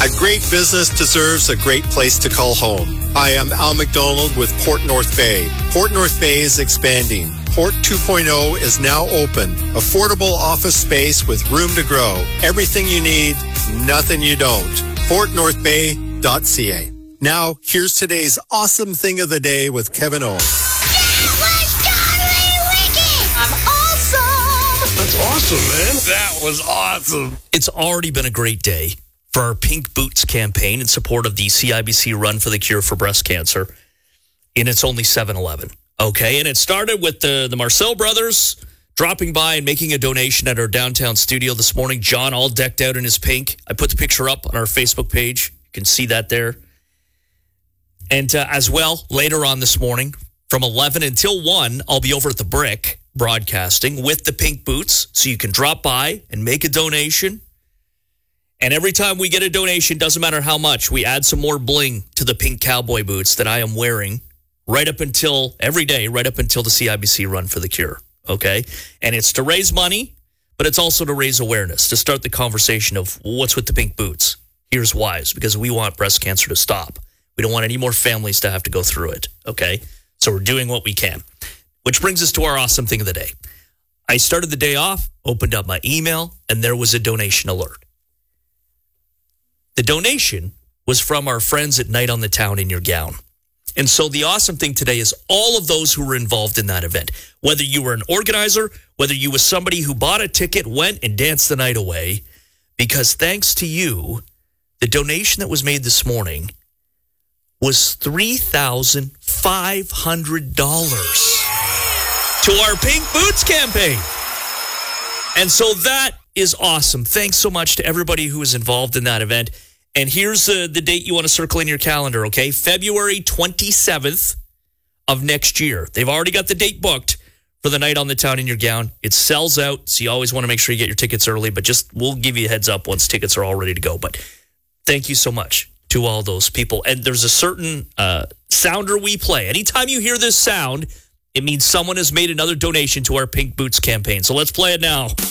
A great business deserves a great place to call home. Hi, I'm Al McDonald with Port North Bay. Port North Bay is expanding. Port 2.0 is now open. Affordable office space with room to grow. Everything you need, nothing you don't. PortNorthBay.ca. Now, here's today's awesome thing of the day with Kevin O. That's awesome, man. That was awesome. It's already been a great day for our Pink Boots campaign in support of the CIBC Run for the Cure for Breast Cancer. And it's only 7-Eleven. Okay, and it started with the Marcel brothers dropping by and making a donation at our downtown studio this morning. John all decked out in his pink. I put the picture up on our Facebook page. You can see that there. And as well, later on this morning, from 11 until 1, I'll be over at the Brick broadcasting with the Pink Boots, so you can drop by and make a donation. And every time we get a donation, doesn't matter how much, we add some more bling to the pink cowboy boots that I am wearing every day, right up until the CIBC Run for the Cure, okay? And it's to raise money, but it's also to raise awareness, to start the conversation of what's with the pink boots. Here's why. It's because we want breast cancer to stop. We don't want any more families to have to go through it, okay? So we're doing what we can. Which brings us to our awesome thing of the day. I started the day off, opened up my email, and there was a donation alert. The donation was from our friends at Night on the Town in Your Gown. And so the awesome thing today is all of those who were involved in that event, whether you were an organizer, whether you were somebody who bought a ticket, went and danced the night away, because thanks to you, the donation that was made this morning was $3,500 to our Pink Boots campaign. And so that is awesome. Thanks so much to everybody who was involved in that event. And here's the date you want to circle in your calendar, okay? February 27th of next year. They've already got the date booked for the Night on the Town in Your Gown. It sells out, so you always want to make sure you get your tickets early, but we'll give you a heads up once tickets are all ready to go. But thank you so much to all those people. And there's a certain sounder we play. Anytime you hear this sound, it means someone has made another donation to our Pink Boots campaign. So let's play it now.